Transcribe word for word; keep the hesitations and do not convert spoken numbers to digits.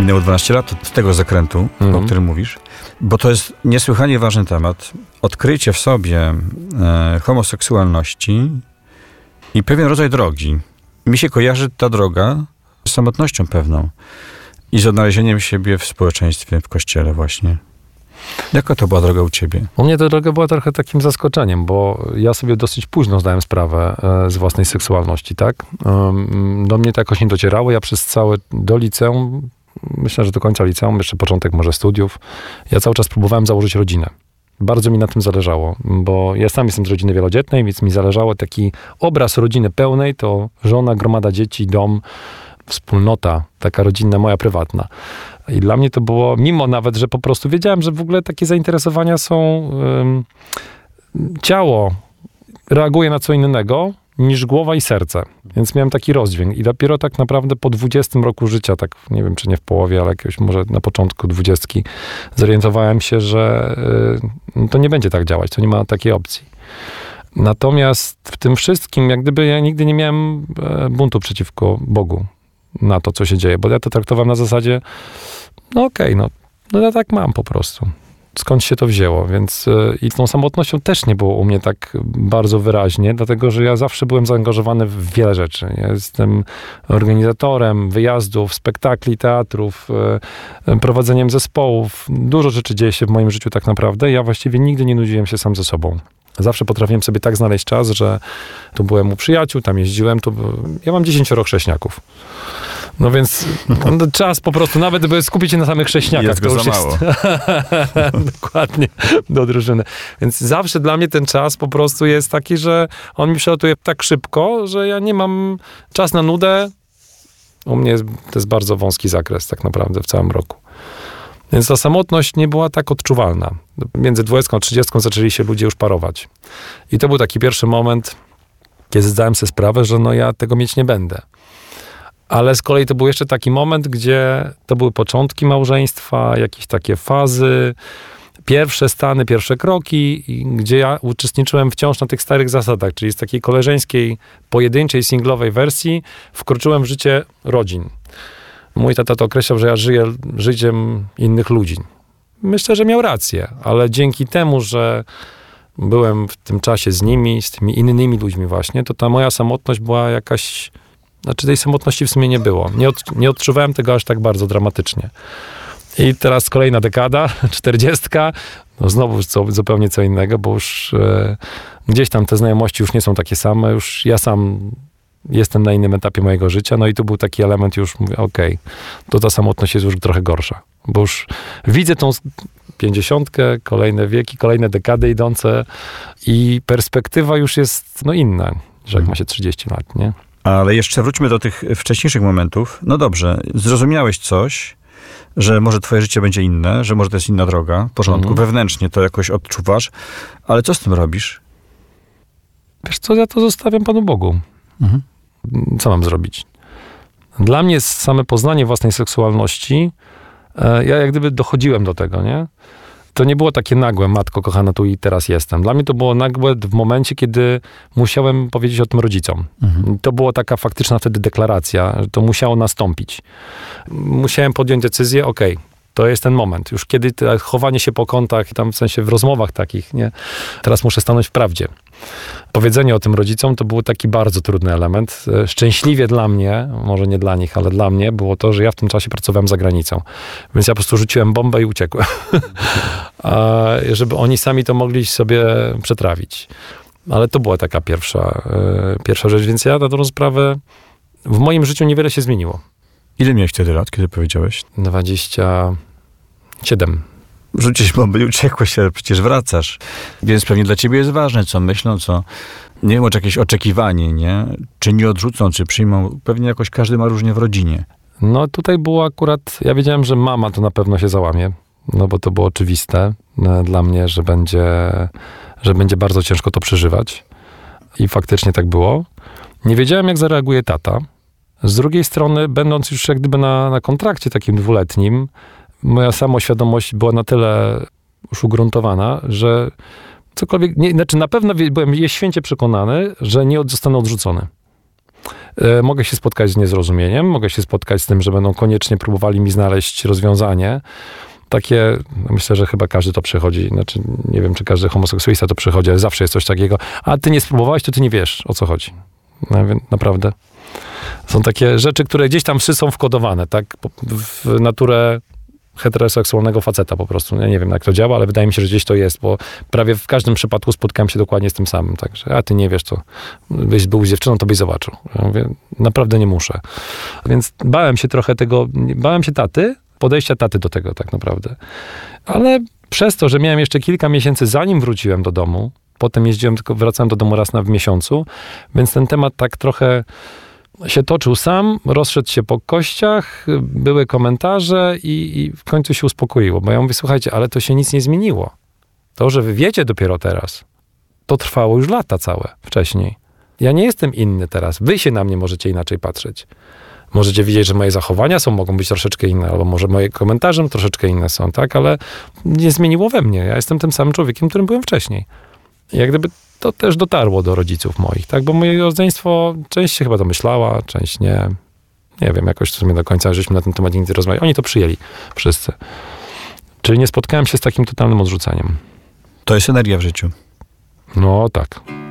Minęło dwanaście lat od tego zakrętu, mm. o którym mówisz, bo to jest niesłychanie ważny temat. Odkrycie w sobie e, homoseksualności i pewien rodzaj drogi. Mi się kojarzy ta droga z samotnością pewną i z odnalezieniem siebie w społeczeństwie, w kościele właśnie. Jaka to była droga u ciebie? U mnie ta droga była trochę takim zaskoczeniem, bo ja sobie dosyć późno zdałem sprawę e, z własnej seksualności, tak? E, do mnie to jakoś nie docierało. Ja przez całe, do liceum, myślę, że do końca liceum, jeszcze początek może studiów, ja cały czas próbowałem założyć rodzinę. Bardzo mi na tym zależało, bo ja sam jestem z rodziny wielodzietnej, więc mi zależało taki obraz rodziny pełnej, to żona, gromada dzieci, dom, wspólnota, taka rodzinna, moja prywatna. I dla mnie to było, mimo nawet, że po prostu wiedziałem, że w ogóle takie zainteresowania są, ym, ciało reaguje na co innego niż głowa i serce. Więc miałem taki rozdźwięk. I dopiero tak naprawdę po dwudziestym roku życia, tak nie wiem, czy nie w połowie, ale jakiegoś może na początku dwudziestki, zorientowałem się, że y, to nie będzie tak działać, to nie ma takiej opcji. Natomiast w tym wszystkim, jak gdyby ja nigdy nie miałem buntu przeciwko Bogu na to, co się dzieje, bo ja to traktowałem na zasadzie, no okej, okay, no, no ja tak mam po prostu. Skąd się to wzięło, więc yy, i tą samotnością też nie było u mnie tak bardzo wyraźnie, dlatego, że ja zawsze byłem zaangażowany w wiele rzeczy. Ja jestem organizatorem wyjazdów, spektakli, teatrów, yy, prowadzeniem zespołów. Dużo rzeczy dzieje się w moim życiu tak naprawdę. Ja właściwie nigdy nie nudziłem się sam ze sobą. Zawsze potrafiłem sobie tak znaleźć czas, że tu byłem u przyjaciół, tam jeździłem, tu ja mam dziesięcioro chrześniaków. No więc no, czas po prostu, nawet by skupić się na samych chrześniakach. Jest to go już za jest mało. Dokładnie, do drużyny. Więc zawsze dla mnie ten czas po prostu jest taki, że on mi przelatuje tak szybko, że ja nie mam czas na nudę. U mnie jest, to jest bardzo wąski zakres tak naprawdę w całym roku. Więc ta samotność nie była tak odczuwalna. Między dwudziestką a trzydziestką zaczęli się ludzie już parować. I to był taki pierwszy moment, kiedy zdałem sobie sprawę, że no ja tego mieć nie będę. Ale z kolei to był jeszcze taki moment, gdzie to były początki małżeństwa, jakieś takie fazy, pierwsze stany, pierwsze kroki, gdzie ja uczestniczyłem wciąż na tych starych zasadach, czyli z takiej koleżeńskiej, pojedynczej, singlowej wersji wkroczyłem w życie rodzin. Mój tata to określał, że ja żyję życiem innych ludzi. Myślę, że miał rację, ale dzięki temu, że byłem w tym czasie z nimi, z tymi innymi ludźmi właśnie, to ta moja samotność była jakaś... Znaczy tej samotności w sumie nie było. Nie, od, nie odczuwałem tego aż tak bardzo dramatycznie. I teraz kolejna dekada, czterdziestka, no znowu co, zupełnie co innego, bo już e, gdzieś tam te znajomości już nie są takie same, już ja sam jestem na innym etapie mojego życia, no i tu był taki element już, mówię, okej, okay, to ta samotność jest już trochę gorsza, bo już widzę tą pięćdziesiątkę, kolejne wieki, kolejne dekady idące i perspektywa już jest, no inna, że jak ma się trzydzieści lat, nie? Ale jeszcze wróćmy do tych wcześniejszych momentów. No dobrze, zrozumiałeś coś, że może twoje życie będzie inne, że może to jest inna droga, w porządku, mm. wewnętrznie to jakoś odczuwasz, ale co z tym robisz? Wiesz co, ja to zostawiam Panu Bogu. Mm. Co mam zrobić? Dla mnie same poznanie własnej seksualności, ja jak gdyby dochodziłem do tego, nie? To nie było takie nagłe, matko kochana, tu i teraz jestem. Dla mnie to było nagłe w momencie, kiedy musiałem powiedzieć o tym rodzicom. Mhm. To była taka faktyczna wtedy deklaracja, że to musiało nastąpić. Musiałem podjąć decyzję, okej, okay, to jest ten moment. Już kiedy to chowanie się po kątach, tam w sensie w rozmowach takich, nie? Teraz muszę stanąć w prawdzie. Powiedzenie o tym rodzicom to był taki bardzo trudny element. Szczęśliwie dla mnie, może nie dla nich, ale dla mnie było to, że ja w tym czasie pracowałem za granicą. Więc ja po prostu rzuciłem bombę i uciekłem. A żeby oni sami to mogli sobie przetrawić. Ale to była taka pierwsza, pierwsza rzecz. Więc ja na tą sprawę w moim życiu niewiele się zmieniło. Ile miałeś wtedy lat, kiedy powiedziałeś? dwadzieścia siedem. Rzucić bombę i uciekłeś, ale przecież wracasz. Więc pewnie dla ciebie jest ważne, co myślą, co... Nie wiem, czy jakieś oczekiwanie, nie? Czy nie odrzucą, czy przyjmą. Pewnie jakoś każdy ma różnie w rodzinie. No tutaj było akurat... Ja wiedziałem, że mama to na pewno się załamie. No bo to było oczywiste dla mnie, że będzie, że będzie bardzo ciężko to przeżywać. I faktycznie tak było. Nie wiedziałem, jak zareaguje tata. Z drugiej strony, będąc już jak gdyby na, na kontrakcie takim dwuletnim, moja samoświadomość była na tyle już ugruntowana, że cokolwiek, nie, znaczy na pewno byłem święcie przekonany, że nie zostanę odrzucony. E, mogę się spotkać z niezrozumieniem, mogę się spotkać z tym, że będą koniecznie próbowali mi znaleźć rozwiązanie. Takie, no myślę, że chyba każdy to przechodzi, znaczy nie wiem, czy każdy homoseksualista to przechodzi, ale zawsze jest coś takiego, a ty nie spróbowałeś, to ty nie wiesz, o co chodzi. No, naprawdę. Są takie rzeczy, które gdzieś tam są wkodowane, tak, w naturę heteroseksualnego faceta po prostu. Ja nie wiem, jak to działa, ale wydaje mi się, że gdzieś to jest, bo prawie w każdym przypadku spotkałem się dokładnie z tym samym, także, a ty nie wiesz, to byś był z dziewczyną, to byś zobaczył. Ja mówię, naprawdę nie muszę. Więc bałem się trochę tego, bałem się taty, podejścia taty do tego tak naprawdę. Ale przez to, że miałem jeszcze kilka miesięcy, zanim wróciłem do domu, potem jeździłem, tylko wracałem do domu raz na w miesiącu, więc ten temat tak trochę się toczył sam, rozszedł się po kościach, były komentarze i, i w końcu się uspokoiło. Bo ja mówię, słuchajcie, ale to się nic nie zmieniło. To, że wy wiecie dopiero teraz, to trwało już lata całe wcześniej. Ja nie jestem inny teraz. Wy się na mnie możecie inaczej patrzeć. Możecie widzieć, że moje zachowania są, mogą być troszeczkę inne, albo może moje komentarze troszeczkę inne są, tak? Ale nie zmieniło we mnie. Ja jestem tym samym człowiekiem, którym byłem wcześniej. I jak gdyby to też dotarło do rodziców moich, tak? Bo moje rodzeństwo część się chyba domyślała, część nie. Nie wiem, jakoś w sumie do końca żeśmy na ten temat nigdy rozmawiali. Oni to przyjęli wszyscy. Czyli nie spotkałem się z takim totalnym odrzuceniem. To jest energia w życiu. No tak.